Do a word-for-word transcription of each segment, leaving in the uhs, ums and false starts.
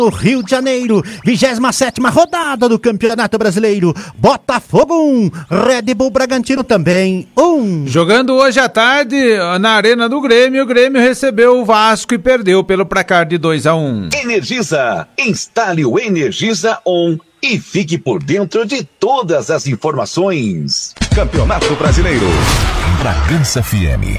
Rio de Janeiro, vigésima sétima rodada do Campeonato Brasileiro. Botafogo um, Red Bull Bragantino também um. Jogando hoje à tarde na Arena do Grêmio, o Grêmio recebeu o Vasco e perdeu pelo placar de dois a um. Energisa, instale o Energisa On e fique por dentro de todas as informações. Campeonato Brasileiro, Bragança F M.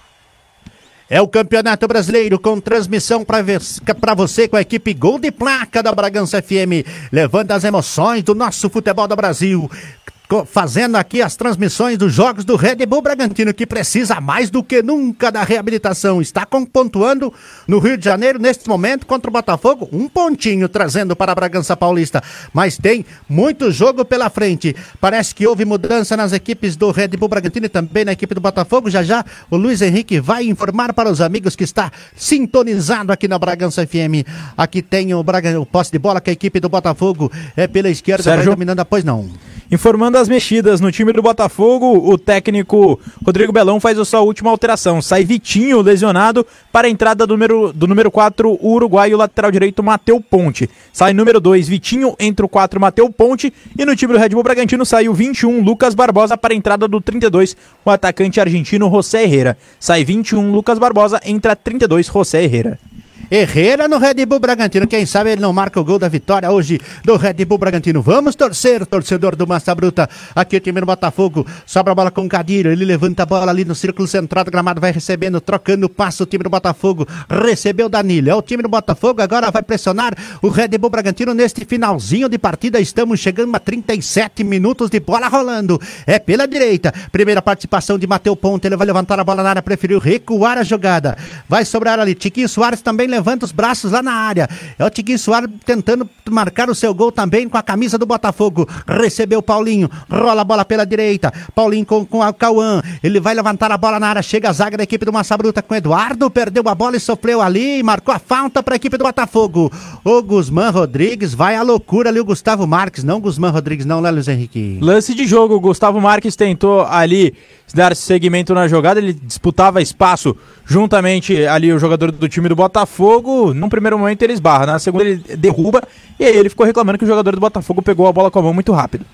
É o Campeonato Brasileiro com transmissão para você com a equipe Gol de Placa da Bragança F M, levando as emoções do nosso futebol do Brasil, fazendo aqui as transmissões dos jogos do Red Bull Bragantino, que precisa mais do que nunca da reabilitação. Está pontuando no Rio de Janeiro neste momento contra o Botafogo, um pontinho trazendo para a Bragança Paulista, mas tem muito jogo pela frente. Parece que houve mudança nas equipes do Red Bull Bragantino e também na equipe do Botafogo. Já já o Luiz Henrique vai informar para os amigos que está sintonizado aqui na Bragança F M. Aqui tem o, Braga, o posse de bola que a equipe do Botafogo é pela esquerda, Sérgio, vai dominando, após não. Informando as mexidas no time do Botafogo, o técnico Rodrigo Belão faz a sua última alteração. Sai Vitinho lesionado para a entrada do número, do número quatro, o uruguaio, lateral direito, Matheus Ponte. Sai número dois, Vitinho, entra o quatro, Matheus Ponte. E no time do Red Bull Bragantino sai o vinte e um, Lucas Barbosa, para a entrada do trinta e dois, o atacante argentino José Herrera. Sai vinte e um, Lucas Barbosa, entra trinta e dois, José Herrera. Herrera no Red Bull Bragantino, quem sabe ele não marca o gol da vitória hoje do Red Bull Bragantino. Vamos torcer, torcedor do Massa Bruta. Aqui o time do Botafogo, sobra a bola com o Cadiro, ele levanta a bola ali no círculo central do gramado, vai recebendo, trocando o passo, o time do Botafogo recebeu Danilo, é o time do Botafogo, agora vai pressionar o Red Bull Bragantino neste finalzinho de partida. Estamos chegando a trinta e sete minutos de bola rolando, é pela direita, primeira participação de Matheus Ponte, ele vai levantar a bola na área, preferiu recuar a jogada, vai sobrar ali, Tiquinho Soares também levanta levanta os braços lá na área, é o Tiquinho Soares tentando marcar o seu gol também com a camisa do Botafogo, recebeu o Paulinho, rola a bola pela direita, Paulinho com, com o Cauã, ele vai levantar a bola na área, chega a zaga da equipe do Massa Bruta com o Eduardo, perdeu a bola e sofreu ali, e marcou a falta para a equipe do Botafogo. O Guzmán Rodrigues vai à loucura ali, o Gustavo Marques, não Guzmán Rodrigues não, né, Luiz Henrique? Lance de jogo, o Gustavo Marques tentou ali dar seguimento na jogada, ele disputava espaço juntamente ali o jogador do time do Botafogo. Num primeiro momento ele esbarra, na segunda ele derruba, e aí ele ficou reclamando que o jogador do Botafogo pegou a bola com a mão muito rápido.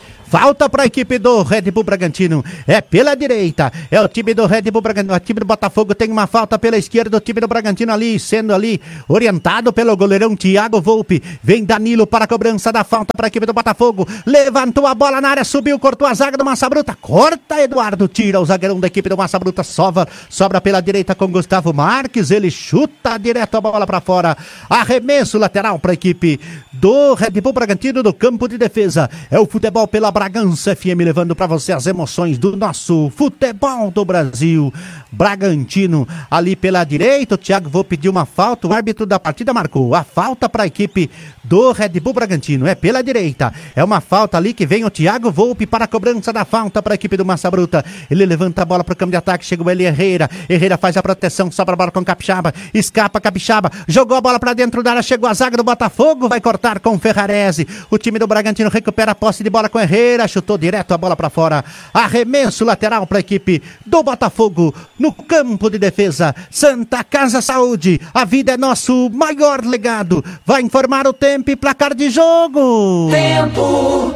Falta para a equipe do Red Bull Bragantino, é pela direita, é o time do Red Bull Bragantino, o time do Botafogo tem uma falta pela esquerda, o time do Bragantino ali, sendo ali orientado pelo goleirão Thiago Volpe, vem Danilo para a cobrança da falta para a equipe do Botafogo, levantou a bola na área, subiu, cortou a zaga do Massa Bruta, corta Eduardo, tira o zagueirão da equipe do Massa Bruta, sobra, sobra pela direita com Gustavo Marques, ele chuta direto a bola para fora, arremesso lateral para a equipe do Red Bull Bragantino do campo de defesa, é o futebol pela Bragança F M, levando para você as emoções do nosso futebol do Brasil. Bragantino ali pela direita, o Thiago Volpe pediu uma falta, o árbitro da partida marcou a falta para a equipe do Red Bull Bragantino, é pela direita, é uma falta ali que vem o Thiago Volpe para a cobrança da falta para a equipe do Massa Bruta, ele levanta a bola para o campo de ataque, chega o Eli Herrera, Herrera faz a proteção, sobra a bola com Capixaba, escapa Capixaba, jogou a bola para dentro da área, chegou a zaga do Botafogo, vai cortar com Ferrarese, o time do Bragantino recupera a posse de bola com Herrera, chutou direto a bola para fora, arremesso lateral para a equipe do Botafogo no campo de defesa. Santa Casa Saúde, a vida é nosso maior legado, vai informar o tempo e placar de jogo. Tempo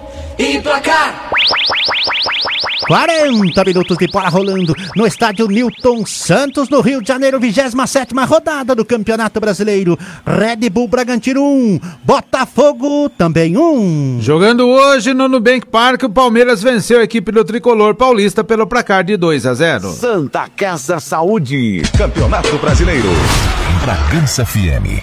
e placar. quarenta minutos de bola rolando no estádio Newton Santos, no Rio de Janeiro, vigésima sétima rodada do Campeonato Brasileiro. Red Bull Bragantino um, Botafogo também um. Jogando hoje no Nubank Park, o Palmeiras venceu a equipe do Tricolor Paulista pelo placar de dois a zero. Santa Casa Saúde, Campeonato Brasileiro, Bragança F M.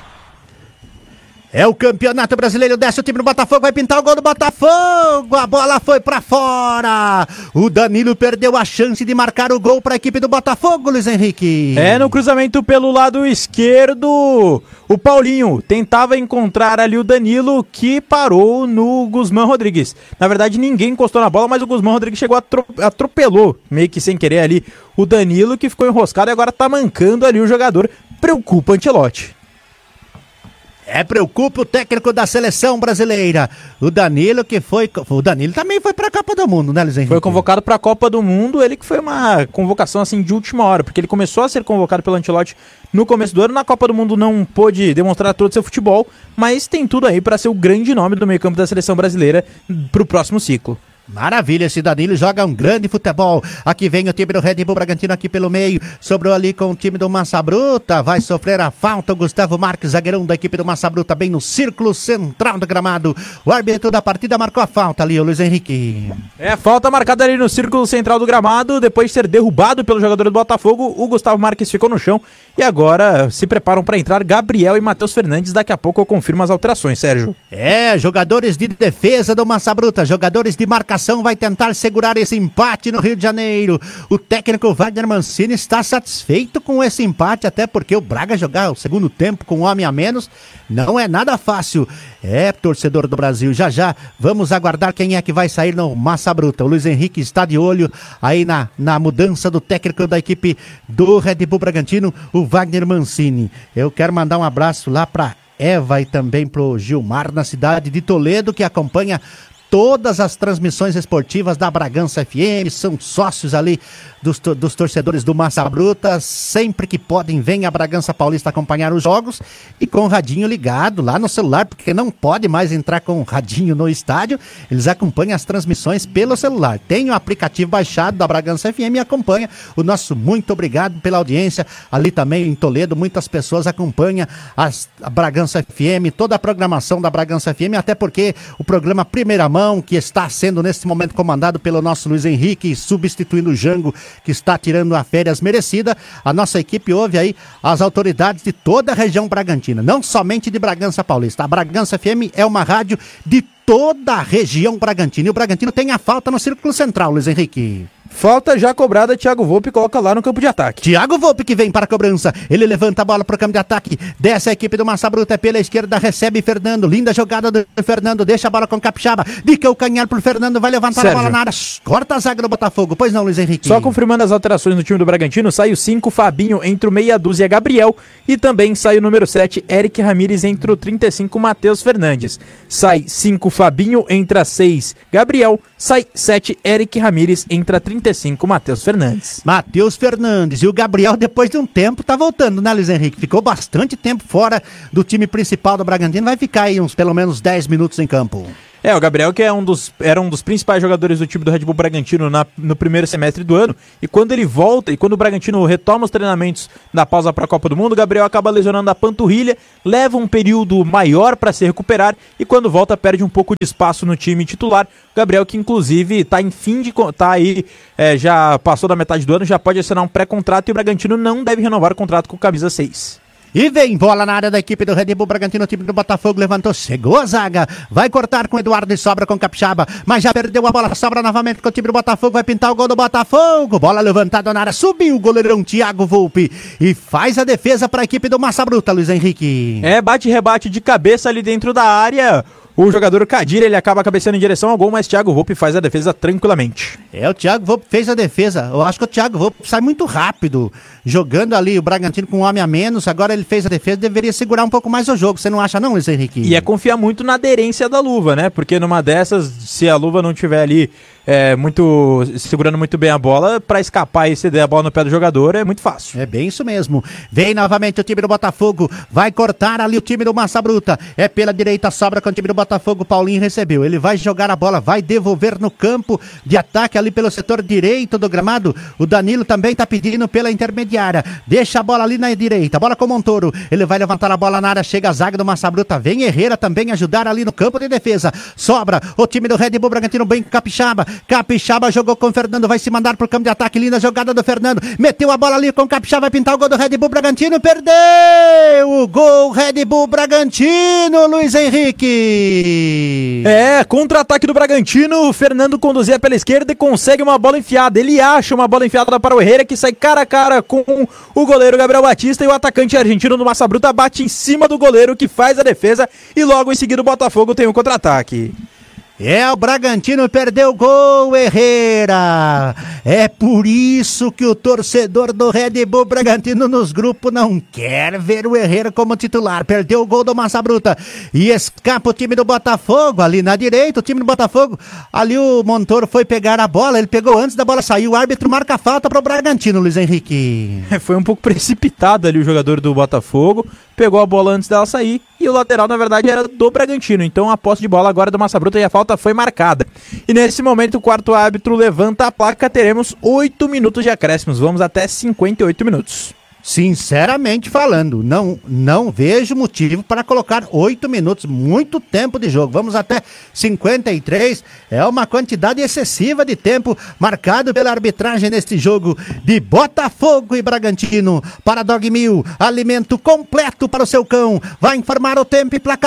É o Campeonato Brasileiro, desce o time do Botafogo, vai pintar o gol do Botafogo, a bola foi pra fora, o Danilo perdeu a chance de marcar o gol para a equipe do Botafogo, Luiz Henrique. É, no cruzamento pelo lado esquerdo, o Paulinho tentava encontrar ali o Danilo, que parou no Guzmán Rodrigues. Na verdade ninguém encostou na bola, mas o Guzmán Rodrigues chegou, atropelou, meio que sem querer ali, o Danilo, que ficou enroscado e agora tá mancando ali o jogador, preocupa Ancelotti. É, preocupa o técnico da seleção brasileira. O Danilo que foi... O Danilo também foi pra Copa do Mundo, né, Luiz Henrique? Foi convocado pra Copa do Mundo, ele que foi uma convocação assim de última hora, porque ele começou a ser convocado pelo Ancelotti no começo do ano. Na Copa do Mundo não pôde demonstrar todo o seu futebol, mas tem tudo aí pra ser o grande nome do meio-campo da seleção brasileira pro próximo ciclo. Maravilha, esse Danilo joga um grande futebol. Aqui vem o time do Red Bull Bragantino aqui pelo meio, sobrou ali com o time do Massa Bruta, vai sofrer a falta o Gustavo Marques, zagueirão da equipe do Massa Bruta, bem no círculo central do gramado. O árbitro da partida marcou a falta ali, o Luiz Henrique. É, falta marcada ali no círculo central do gramado, depois de ser derrubado pelo jogador do Botafogo, o Gustavo Marques ficou no chão e agora se preparam para entrar Gabriel e Matheus Fernandes. Daqui a pouco eu confirmo as alterações, Sérgio. É, jogadores de defesa do Massa Bruta, jogadores de marcação, vai tentar segurar esse empate no Rio de Janeiro. O técnico Wagner Mancini está satisfeito com esse empate, até porque o Braga jogar o segundo tempo com um homem a menos não é nada fácil. É, torcedor do Brasil, já já vamos aguardar quem é que vai sair no Massa Bruta. O Luiz Henrique está de olho aí na, na mudança do técnico da equipe do Red Bull Bragantino, o Wagner Mancini. Eu quero mandar um abraço lá para Eva e também pro Gilmar na cidade de Toledo, que acompanha todas as transmissões esportivas da Bragança F M, são sócios ali dos, dos torcedores do Massa Bruta, sempre que podem vem a Bragança Paulista acompanhar os jogos e com o radinho ligado lá no celular, porque não pode mais entrar com o radinho no estádio, eles acompanham as transmissões pelo celular. Tem o aplicativo baixado da Bragança F M e acompanha. O nosso muito obrigado pela audiência, ali também em Toledo muitas pessoas acompanham as, a Bragança F M, toda a programação da Bragança F M, até porque o programa Primeira Mão, que está sendo nesse momento comandado pelo nosso Luiz Henrique, substituindo o Jango, que está tirando a férias merecida. A nossa equipe ouve aí as autoridades de toda a região bragantina, não somente de Bragança Paulista. A Bragança F M é uma rádio de toda a região bragantina. E o Bragantino tem a falta no círculo central, Luiz Henrique. Falta já cobrada, Thiago Volpe coloca lá no campo de ataque. Thiago Volpe que vem para a cobrança, ele levanta a bola para o campo de ataque, desce a equipe do Massa Bruta pela esquerda, recebe Fernando, linda jogada do Fernando, deixa a bola com Capixaba, de calcanhar pro Fernando, vai levantar Sérgio. A bola na área, corta a zaga do Botafogo, pois não, Luiz Henrique? Só confirmando as alterações no time do Bragantino, sai o cinco, Fabinho, entre o meia dúzia, Gabriel, e também sai o número sete, Eric Ramírez, entre o trinta e cinco, Matheus Fernandes. Sai cinco, Fabinho, entra seis, Gabriel, sai sete, Eric Ramírez, entra trinta e cinco, Matheus Fernandes. Matheus Fernandes. E o Gabriel, depois de um tempo, tá voltando, né, Luiz Henrique? Ficou bastante tempo fora do time principal do Bragantino. Vai ficar aí uns pelo menos dez minutos em campo. É, o Gabriel que é um dos, era um dos principais jogadores do time do Red Bull Bragantino na, no primeiro semestre do ano, e quando ele volta, e quando o Bragantino retoma os treinamentos da pausa para a Copa do Mundo, o Gabriel acaba lesionando a panturrilha, leva um período maior para se recuperar, e quando volta perde um pouco de espaço no time titular. O Gabriel que inclusive está em fim de, tá aí, é, já passou da metade do ano, já pode assinar um pré-contrato, e o Bragantino não deve renovar o contrato com o camisa seis. E vem bola na área da equipe do Red Bull Bragantino, o time do Botafogo levantou, chegou a zaga, vai cortar com Eduardo e sobra com Capixaba, mas já perdeu a bola, sobra novamente com o time do Botafogo, vai pintar o gol do Botafogo, bola levantada na área, subiu o goleirão Thiago Volpe e faz a defesa para a equipe do Massa Bruta, Luiz Henrique. É, bate e rebate de cabeça ali dentro da área. O jogador Kadir, ele acaba cabeceando em direção ao gol, mas Thiago Volpe faz a defesa tranquilamente. É, o Thiago Volpe fez a defesa. Eu acho que o Thiago Volpe sai muito rápido, jogando ali o Bragantino com um homem a menos. Agora ele fez a defesa, deveria segurar um pouco mais o jogo. Você não acha não, Luiz Henrique? E é confiar muito na aderência da luva, né? Porque numa dessas, se a luva não tiver ali é, muito segurando muito bem a bola, pra escapar e ceder a bola no pé do jogador é muito fácil. É bem isso mesmo. Vem novamente o time do Botafogo, vai cortar ali o time do Massa Bruta. É pela direita, sobra com o time do Botafogo, Paulinho recebeu. Ele vai jogar a bola, vai devolver no campo de ataque ali pelo setor direito do gramado. O Danilo também tá pedindo pela intermediária. Deixa a bola ali na direita, bola com o Montoro. Ele vai levantar a bola na área, chega a zaga do Massa Bruta. Vem Herrera também ajudar ali no campo de defesa. Sobra o time do Red Bull Bragantino bem com Capixaba. Capixaba jogou com o Fernando, vai se mandar pro campo de ataque. Linda jogada do Fernando. Meteu a bola ali com o Capixaba, vai pintar o gol do Red Bull Bragantino. Perdeu o gol Red Bull Bragantino, Luiz Henrique. É, contra-ataque do Bragantino. O Fernando conduzia pela esquerda e consegue uma bola enfiada. Ele acha uma bola enfiada para o Herrera, que sai cara a cara com o goleiro Gabriel Batista, e o atacante argentino do Massa Bruta bate em cima do goleiro, que faz a defesa, e logo em seguida o Botafogo tem um contra-ataque. É, o Bragantino perdeu o gol, Herrera. É por isso que o torcedor do Red Bull Bragantino nos grupos não quer ver o Herrera como titular. Perdeu o gol do Massa Bruta e escapa o time do Botafogo ali na direita. O time do Botafogo, ali o Montoro foi pegar a bola, ele pegou antes da bola sair. O árbitro marca a falta para o Bragantino, Luiz Henrique. É, foi um pouco precipitado ali o jogador do Botafogo, pegou a bola antes dela sair e o lateral na verdade era do Bragantino, então a posse de bola agora é do Massa Bruta e a falta foi marcada. E nesse momento o quarto árbitro levanta a placa, teremos oito minutos de acréscimos, vamos até cinquenta e oito minutos. Sinceramente falando, não, não vejo motivo para colocar oito minutos, muito tempo de jogo. Vamos até cinquenta e três, é uma quantidade excessiva de tempo marcado pela arbitragem neste jogo de Botafogo e Bragantino. Para Dog Mil, alimento completo para o seu cão. Vai informar o tempo e placar.